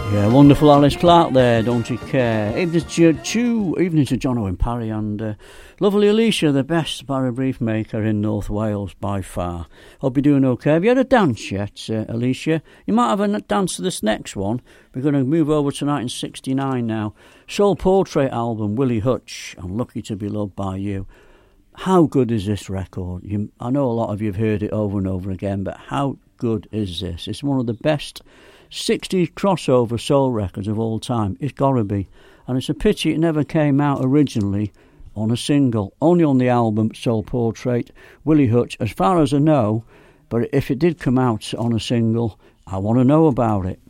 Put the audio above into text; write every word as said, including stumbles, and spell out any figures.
Yeah, wonderful Alice Clark there, Don't You Care? Evening to, to, evening to John Owen Parry and uh, lovely Alicia, the best Barra Brief maker in North Wales by far. Hope you're doing okay. Have you had a dance yet, uh, Alicia? You might have a dance to this next one. We're going to move over to nineteen sixty-nine now. Soul Portrait album, Willie Hutch, I'm Lucky to Be Loved by You. How good is this record? You, I know a lot of you have heard it over and over again, but how good is this? It's one of the best sixties crossover soul records of all time. It's gotta be. And it's a pity it never came out originally on a single, only on the album Soul Portrait, Willie Hutch, as far as I know. But if it did come out on a single, I want to know about it.